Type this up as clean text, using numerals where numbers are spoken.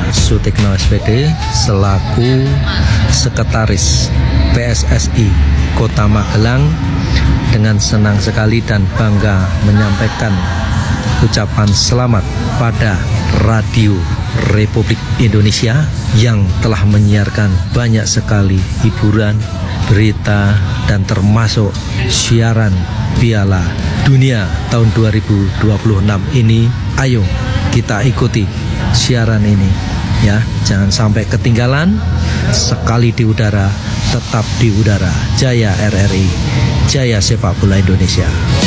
Sutikno SPD selaku Sekretaris PSSI Kota Magelang dengan senang sekali dan bangga menyampaikan ucapan selamat pada Radio Republik Indonesia yang telah menyiarkan banyak sekali hiburan, berita, dan termasuk siaran Piala Dunia tahun 2026 ini. Ayo kita ikuti siaran ini ya, jangan sampai ketinggalan. Sekali di udara, tetap di udara. Jaya RRI, jaya sepak bola Indonesia.